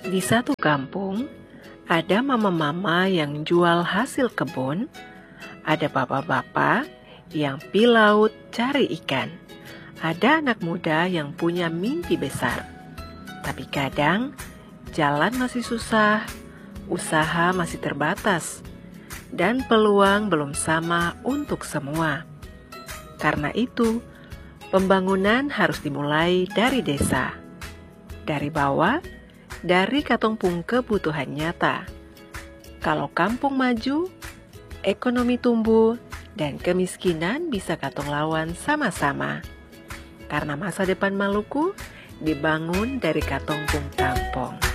Di satu kampung, ada mama-mama yang jual hasil kebun, ada bapak-bapak yang pi laut cari ikan, ada anak muda yang punya mimpi besar. Tapi kadang jalan masih susah, usaha masih terbatas, dan peluang belum sama untuk semua. Karena itu, pembangunan harus dimulai dari desa, dari bawah, dari katong kebutuhan nyata. Kalau kampung maju, ekonomi tumbuh, dan kemiskinan bisa katong lawan sama-sama. Karena masa depan Maluku dibangun dari katong kampung.